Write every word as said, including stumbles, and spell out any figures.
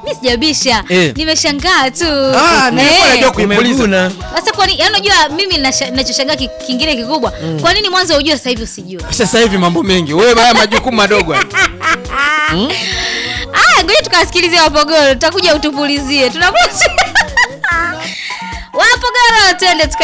Mimi sijabisha. Eh. Nimeshangaa tu. Ah, nilikuwa najua kuimuliza. Sasa kwa nini? Yaani unajua mimi ninachoshangaa kingine kikubwa. Mm. Kwa nini mwanzo unajua sasa hivi usijue? Sasa hivi mambo mengi. Wewe haya majukumu madogo. Mm? Ah, ngoja tukasikilize Wapogoro. Tutakuja utupulizie. Tunakuja. Wapogoro twende tuka